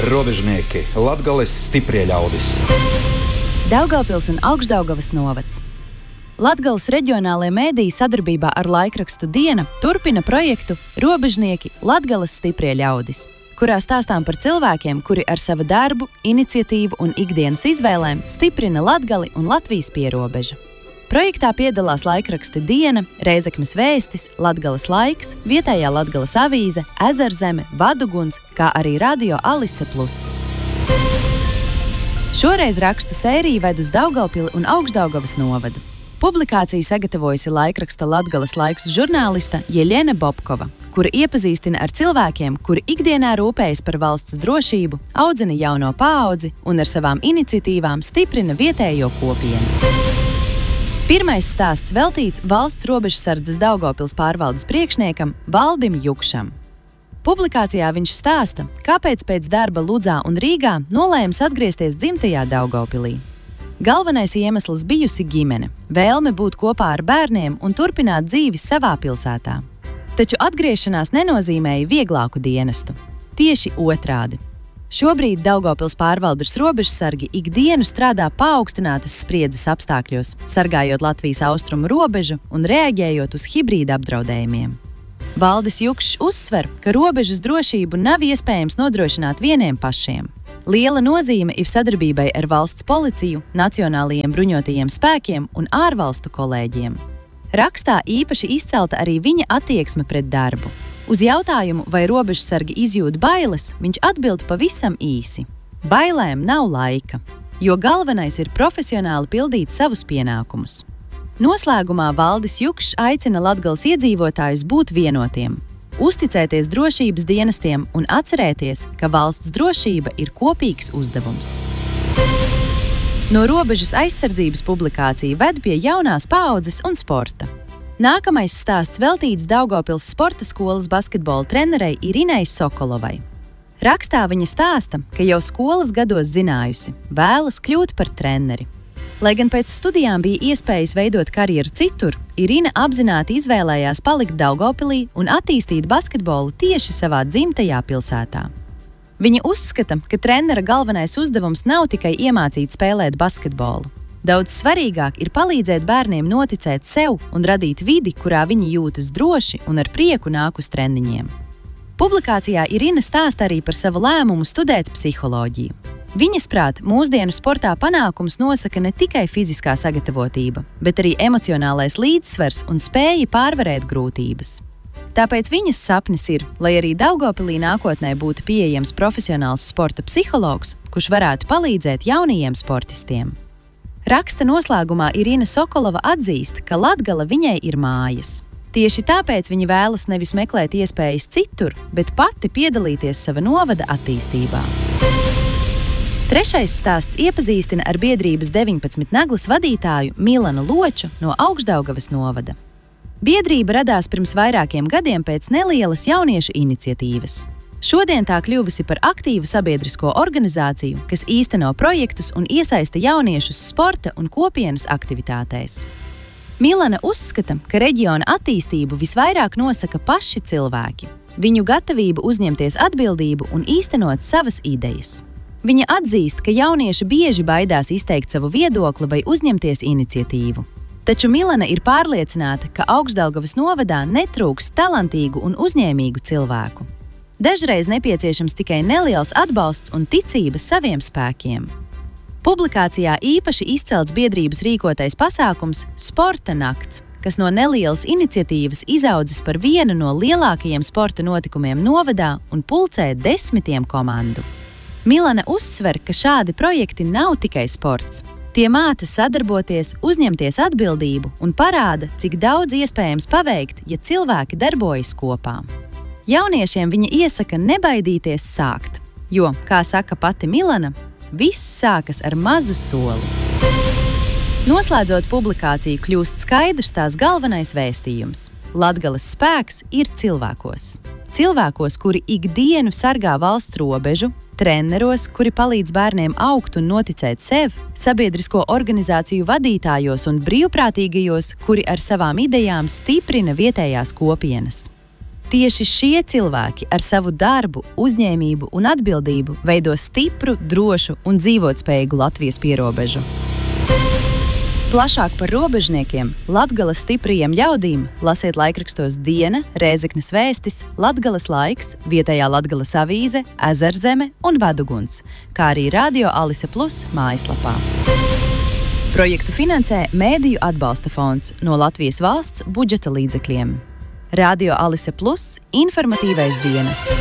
Robežnieki, Latgales stiprie ļaudis. Daugavpils un Augšdaugavas novads. Latgales reģionālajie mēdīji sadarbībā ar laikrakstu Diena turpina projektu Robežnieki, Latgales stiprie ļaudis, kurā stāstām par cilvēkiem, kuri ar savu darbu, iniciatīvu un ikdienas izvēlēm stiprina Latgali un Latvijas pierobežu. Projektā piedalās laikraksti Diena, Reizeknes vēstis, Latgales laiks, vietējā Latgales avīze, Ezerzeme, Vaduguns, kā arī radio Alise Plus. Šoreiz rakstu sēriju ved uz Daugavpili un Augšdaugavas novadu. Publikāciju sagatavojusi laikraksta Latgales laiks žurnālista Jeļena Bobkova, kura iepazīstina ar cilvēkiem, kuri ikdienā rūpējas par valsts drošību, audzina jauno paudzi un ar savām iniciatīvām stiprina vietējo kopienu. Pirmais stāsts veltīts valsts robežsardzes Daugavpils pārvaldes priekšniekam Valdim Jukšam. Publikācijā viņš stāsta, kāpēc pēc darba Ludzā un Rīgā nolēms atgriezties dzimtajā Daugavpilī. Galvenais iemesls bijusi ģimene, vēlme būt kopā ar bērniem un turpināt dzīvi savā pilsētā. Taču atgriešanās nenozīmēja vieglāku dienestu. Tieši otrādi. Šobrīd Daugavpils pārvaldes robežsargi ikdienu strādā paaugstinātas spriedzes apstākļos, sargājot Latvijas austrumu robežu un reaģējot uz hibrīda apdraudējumiem. Valdis Jukšs uzsver, ka robežas drošību nav iespējams nodrošināt vieniem pašiem. Liela nozīme ir sadarbībai ar valsts policiju, nacionālajiem bruņotajiem spēkiem un ārvalstu kolēģiem. Rakstā īpaši izcelta arī viņa attieksme pret darbu. Uz jautājumu, vai robežsargi izjūt bailes, viņš atbild pavisam īsi. Bailēm nav laika, jo galvenais ir profesionāli pildīt savus pienākumus. Noslēgumā Valdis Jukšs aicina Latgales iedzīvotājus būt vienotiem, uzticēties drošības dienestiem un atcerēties, ka valsts drošība ir kopīgs uzdevums. No robežas aizsardzības publikācija ved pie jaunās paaudzes un sporta. Nākamais stāsts veltīts Daugavpils sporta skolas basketbola trenerei Irinai Sokolovai. Rakstā viņa stāsta, ka jau skolas gados zinājusi, vēlas kļūt par treneri. Lai gan pēc studijām bija iespējas veidot karjeru citur, Irina apzināti izvēlējās palikt Daugavpilī un attīstīt basketbolu tieši savā dzimtajā pilsētā. Viņa uzskata, ka trenera galvenais uzdevums nav tikai iemācīt spēlēt basketbolu. Daudz svarīgāk ir palīdzēt bērniem noticēt sev un radīt vidi, kurā viņi jūtas droši un ar prieku nāk uz treniņiem. Publikācijā Irina stāsta arī par savu lēmumu studēt psiholoģiju. Viņas prāt, mūsdienu sportā panākums nosaka ne tikai fiziskā sagatavotība, bet arī emocionālais līdzsvars un spēja pārvarēt grūtības. Tāpēc viņas sapnis ir, lai arī Daugavpilī nākotnē būtu pieejams profesionāls sporta psihologs, kurš varētu palīdzēt jaunajiem sportistiem. Raksta noslēgumā Irina Sokolova atzīst, ka Latgala viņai ir mājas. Tieši tāpēc viņa vēlas nevis meklēt iespējas citur, bet pati piedalīties sava novada attīstībā. Trešais stāsts iepazīstina ar biedrības 19 naglas vadītāju Milanu Loču no Augšdaugavas novada. Biedrība radās pirms vairākiem gadiem pēc nelielas jauniešu iniciatīvas. Šodien tā kļuvusi par aktīvu sabiedrisko organizāciju, kas īsteno projektus un iesaista jauniešus sporta un kopienas aktivitātēs. Milana uzskata, ka reģiona attīstību visvairāk nosaka paši cilvēki, viņu gatavību uzņemties atbildību un īstenot savas idejas. Viņa atzīst, ka jaunieši bieži baidās izteikt savu viedokli vai uzņemties iniciatīvu. Taču Milana ir pārliecināta, ka Augšdaugavas novadā netrūks talantīgu un uzņēmīgu cilvēku. Dažreiz nepieciešams tikai neliels atbalsts un ticība saviem spēkiem. Publikācijā īpaši izcelts biedrības rīkotais pasākums Sporta nakts, kas no nelielas iniciatīvas izaudzis par vienu no lielākajiem sporta notikumiem novadā un pulcē 10 komandu. Milana uzsver, ka šādi projekti nav tikai sports. Tie māca sadarboties, uzņemties atbildību un parāda, cik daudz iespējams paveikt, ja cilvēki darbojas kopā. Jauniešiem viņa iesaka nebaidīties sākt, jo, kā saka pati Milana, viss sākas ar mazu soli. Noslēdzot publikāciju, kļūst skaidrs tās galvenais vēstījums. Latgales spēks ir cilvēkos. Cilvēkos, kuri ikdienu sargā valsts robežu, treneros, kuri palīdz bērniem augt un noticēt sev, sabiedrisko organizāciju vadītājos un brīvprātīgajos, kuri ar savām idejām stiprina vietējās kopienas. Tieši šie cilvēki ar savu darbu, uzņēmību un atbildību veido stipru, drošu un dzīvotspējīgu Latvijas pierobežu. Plašāk par robežniekiem, Latgales stiprajiem ļaudīm lasiet laikrakstos Diena, Rēzeknes vēstis, Latgales laiks, vietējā Latgales avīze, Ezerzeme un Vaduguns, kā arī Radio Alise Plus mājaslapā. Projektu finansē Mēdīju atbalsta fonds no Latvijas valsts budžeta līdzekļiem. Radio Alise Plus informatīvais dienests.